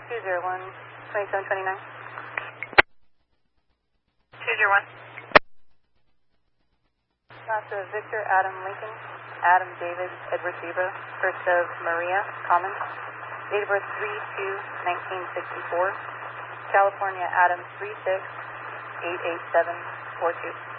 201, 2729. 201. That's Victor Adam Lincoln, Adam David Edward Zebra, first of Maria, Common. Date of birth 3/2/1964. California Adam 3688742.